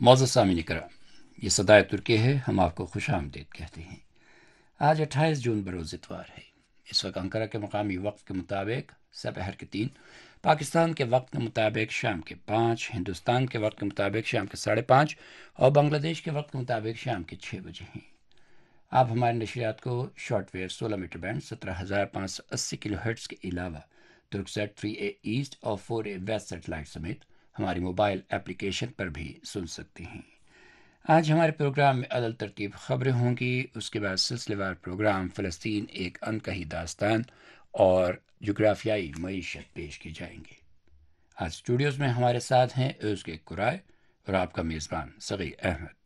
मौजूद सामीन कराम, ये सदाए तुर्की है। हम आपको खुश आमदीद कहते हैं। आज 28 जून बरोज़ इतवार है। इस वक्त अंकारा के मकामी वक्त के मुताबिक दोपहर के 3, पाकिस्तान के वक्त के मुताबिक शाम के 5, हिंदुस्तान के वक्त के मुताबिक शाम के 5:30 और बांग्लादेश के वक्त के मुताबिक शाम के 6 बजे हैं। आप हमारे नशरियात को शॉर्टवेयर 16 मीटर बैंड 17,580 किलो हर्ट्ज़ के अलावा तुर्कसेट 3A ईस्ट और 4A वेस्ट सेटेलाइट समेत हमारी मोबाइल एप्लीकेशन पर भी सुन सकते हैं। आज हमारे प्रोग्राम में अदल तरतीब खबरें होंगी, उसके बाद सिलसिलेवार प्रोग्राम फ़लस्तीन एक अनकही दास्तान और जोग्राफियाई मईशत पेश की जाएंगे। आज स्टूडियोज़ में हमारे साथ हैं उसके कुराय और आपका मेज़बान सग़ीर अहमद।